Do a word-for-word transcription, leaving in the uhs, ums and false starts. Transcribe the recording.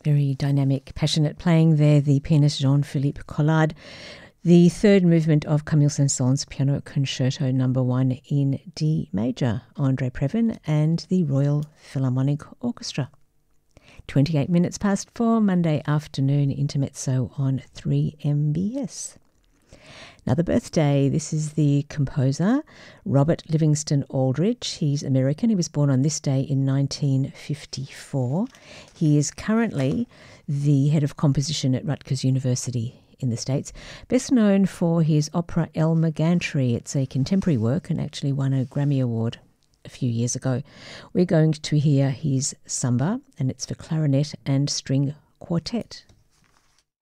Very dynamic, passionate playing there, the pianist Jean-Philippe Collard. The third movement of Camille Saint-Saëns' Piano Concerto Number One in D major, André Previn and the Royal Philharmonic Orchestra. twenty-eight minutes past four, Monday afternoon, intermezzo on three M B S. Another birthday. This is the composer Robert Livingston Aldrich. He's American. He was born on this day in nineteen fifty-four. He is currently the head of composition at Rutgers University in the States. Best known for his opera Elmer Gantry. It's a contemporary work and actually won a Grammy Award a few years ago. We're going to hear his Samba, and it's for clarinet and string quartet.